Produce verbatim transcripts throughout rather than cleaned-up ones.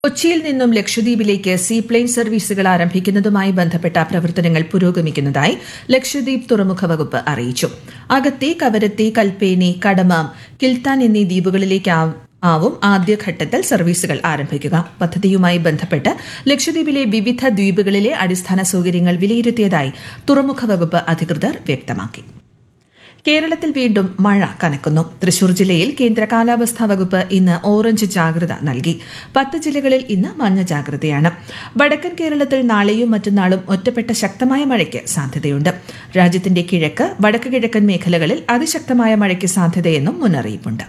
കൊച്ചിയിൽ നിന്നും ലക്ഷദ്വീപിലേക്ക് സീപ്ലെയിൻ സർവീസുകൾ ആരംഭിക്കുന്നതുമായി ബന്ധപ്പെട്ട പ്രവർത്തനങ്ങൾ പുരോഗമിക്കുന്നതായി ലക്ഷദ്വീപ് തുറമുഖ വകുപ്പ് അറിയിച്ചു. അഗത്തി, കവരത്തി, കൽപ്പേനി, കടമാം, കിൽത്താൻ എന്നീ ദ്വീപുകളിലേക്ക് ആവും ആദ്യഘട്ടത്തിൽ സർവീസുകൾ ആരംഭിക്കുക. പദ്ധതിയുമായി ബന്ധപ്പെട്ട് ലക്ഷദ്വീപിലെ വിവിധ ദ്വീപുകളിലെ അടിസ്ഥാന സൌകര്യങ്ങൾ വിലയിരുത്തിയതായി തുറമുഖ വകുപ്പ് അധികൃതർ വ്യക്തമാക്കി. കേരളത്തിൽ വീണ്ടും മഴ കനക്കുന്നു. തൃശൂർ ജില്ലയിൽ കേന്ദ്ര കാലാവസ്ഥാ വകുപ്പ് ഇന്ന് ഓറഞ്ച് ജാഗ്രത നൽകി. പത്ത് ജില്ലകളിൽ ഇന്ന് മഞ്ഞ ജാഗ്രതയാണ്. വടക്കൻ കേരളത്തിൽ നാളെയും മറ്റന്നാളും ഒറ്റപ്പെട്ട ശക്തമായ മഴയ്ക്ക് സാധ്യതയുണ്ട്. രാജ്യത്തിന്റെ കിഴക്ക്, വടക്ക് കിഴക്കൻ മേഖലകളിൽ അതിശക്തമായ മഴയ്ക്ക് സാധ്യതയെന്നും മുന്നറിയിപ്പുണ്ട്.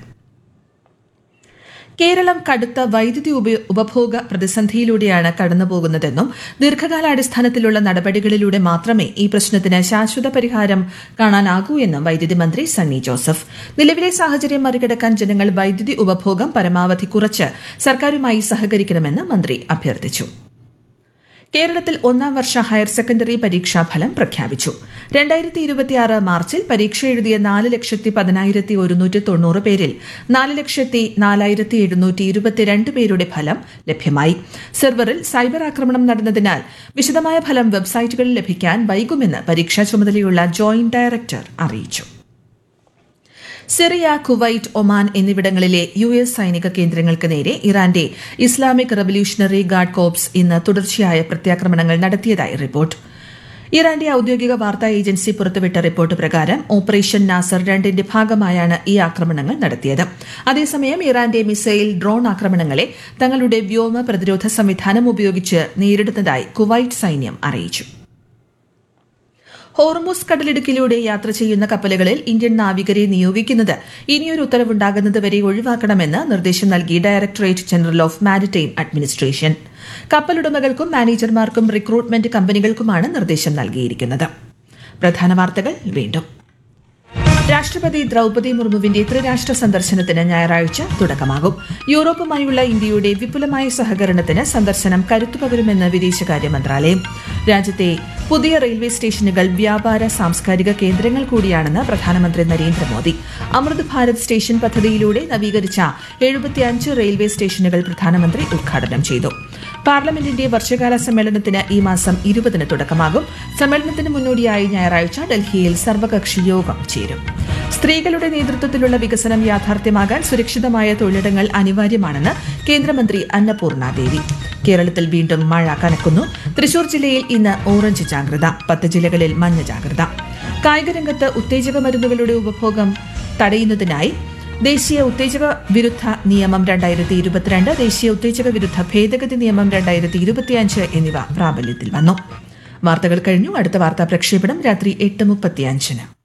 കേരളം കടുത്ത വൈദ്യുതി ഉപഭോഗ പ്രതിസന്ധിയിലൂടെയാണ് കടന്നുപോകുന്നതെന്നും ദീർഘകാലാടിസ്ഥാനത്തിലുള്ള നടപടികളിലൂടെ മാത്രമേ ഈ പ്രശ്നത്തിന് ശാശ്വത പരിഹാരം കാണാനാകൂ എന്നും വൈദ്യുതി മന്ത്രി സണ്ണി ജോസഫ്. നിലവിലെ സാഹചര്യം മറികടക്കാൻ ജനങ്ങൾ വൈദ്യുതി ഉപഭോഗം പരമാവധി കുറച്ച് സർക്കാരുമായി സഹകരിക്കണമെന്ന് മന്ത്രി അഭ്യർത്ഥിച്ചു. കേരളത്തിൽ ഒന്നാം വർഷ ഹയർ സെക്കൻഡറി പരീക്ഷാഫലം പ്രഖ്യാപിച്ചു. രണ്ടായിരത്തി ഇരുപത്തിയാറ് മാർച്ചിൽ പരീക്ഷ എഴുതിയ നാല് ലക്ഷത്തി പതിനായിരത്തി ഒരുന്നൂറ്റി തൊണ്ണൂറ് പേരിൽ നാല് ലക്ഷത്തി നാലായിരത്തി എഴുന്നൂറ്റി ഇരുപത്തിരണ്ട് പേരുടെ ഫലം ലഭ്യമായി. സെർവറിൽ സൈബർ ആക്രമണം നടന്നതിനാൽ വിശദമായ ഫലം വെബ്സൈറ്റുകളിൽ ലഭിക്കാൻ വൈകുമെന്ന് പരീക്ഷാ ചുമതലയുള്ള ജോയിന്റ് ഡയറക്ടർ അറിയിച്ചു. സിറിയ, കുവൈറ്റ്, ഒമാൻ എന്നിവിടങ്ങളിലെ യു എസ് സൈനിക കേന്ദ്രങ്ങൾക്ക് നേരെ ഇറാന്റെ ഇസ്ലാമിക് റവല്യൂഷണറി ഗാർഡ് കോർപ്സ് ഇന്ന് തുടർച്ചയായ പ്രത്യാക്രമണങ്ങൾ നടത്തിയതായി റിപ്പോർട്ട്. ഇറാന്റെ ഔദ്യോഗിക വാർത്താ ഏജൻസി പുറത്തുവിട്ട റിപ്പോർട്ട് പ്രകാരം ഓപ്പറേഷൻ നാസർ രണ്ടിന്റെ ഭാഗമായാണ് ഈ ആക്രമണങ്ങൾ നടത്തിയത്. അതേസമയം ഇറാന്റെ മിസൈൽ, ഡ്രോൺ ആക്രമണങ്ങളെ തങ്ങളുടെ വ്യോമ പ്രതിരോധ സംവിധാനം ഉപയോഗിച്ച് നേരിടുന്നതായി കുവൈറ്റ് സൈന്യം അറിയിച്ചു. ഹോർമുസ് കടലിടുക്കിലൂടെ യാത്ര ചെയ്യുന്ന കപ്പലുകളിൽ ഇന്ത്യൻ നാവികരെ നിയോഗിക്കുന്നത് ഇനിയൊരു ഉത്തരവുണ്ടാകുന്നതുവരെ ഒഴിവാക്കണമെന്ന് നിർദ്ദേശം നൽകി directorate general of maritime administration. കപ്പലുടമകൾക്കും മാനേജർമാർക്കും recruitment കമ്പനികൾക്കുമാണ് നിർദ്ദേശം നൽകിയിരിക്കുന്നത്. പ്രധാന വാർത്തകൾ വീണ്ടും. രാഷ്ട്രപതി ദ്രൌപദി മുർമുവിന്റെ ത്രിരാഷ്ട്ര സന്ദർശനത്തിന് ഞായറാഴ്ച തുടക്കമാകും. യൂറോപ്പുമായുള്ള ഇന്ത്യയുടെ വിപുലമായ സഹകരണത്തിന് സന്ദർശനം കരുത്തുപകരുമെന്ന് വിദേശകാര്യ മന്ത്രാലയം. രാജ്യത്തെ പുതിയ റെയിൽവേ സ്റ്റേഷനുകൾ വ്യാപാര സാംസ്കാരിക കേന്ദ്രങ്ങൾ കൂടിയാണെന്ന് പ്രധാനമന്ത്രി നരേന്ദ്രമോദി. അമൃത് ഭാരത് സ്റ്റേഷൻ പദ്ധതിയിലൂടെ നവീകരിച്ച എഴുപത്തിയഞ്ച് റെയിൽവേ സ്റ്റേഷനുകൾ പ്രധാനമന്ത്രി ഉദ്ഘാടനം ചെയ്തു. പാർലമെന്റിന്റെ വർഷകാല സമ്മേളനത്തിന് ഈ മാസം ഇരുപതിന് തുടക്കമാകും. സമ്മേളനത്തിന് മുന്നോടിയായി ഞായറാഴ്ച ഡൽഹിയിൽ സർവകക്ഷി യോഗം ചേരും. സ്ത്രീകളുടെ നേതൃത്വത്തിലുള്ള വികസനം യാഥാർത്ഥ്യമാകാൻ സുരക്ഷിതമായ തൊഴിലിടങ്ങൾ അനിവാര്യമാണെന്ന് കേന്ദ്രമന്ത്രി അന്നപൂർണ ദേവി. കേരളത്തിൽ വീണ്ടും മഴ കനക്കുന്നു. തൃശൂർ ജില്ലയിൽ ഇന്ന് ഓറഞ്ച് ജാഗ്രത, പത്ത് ജില്ലകളിൽ മഞ്ഞ ജാഗ്രത. കായികരംഗത്ത് ഉത്തേജക മരുന്നുകളുടെ ഉപഭോഗം തടയുന്നതിനായി ദേശീയ ഉത്തേജക വിരുദ്ധ നിയമം രണ്ടായിരത്തി ഇരുപത്തിരണ്ട്, ദേശീയ ഉത്തേജക വിരുദ്ധ ഭേദഗതി നിയമം രണ്ടായിരത്തി ഇരുപത്തിയഞ്ച് എന്നിവ പ്രാബല്യത്തിൽ വന്നു. വാർത്തകൾ കഴിഞ്ഞു. അടുത്ത വാർത്താ പ്രക്ഷേപണം രാത്രി എട്ട് മുപ്പത്തിയഞ്ചിന്.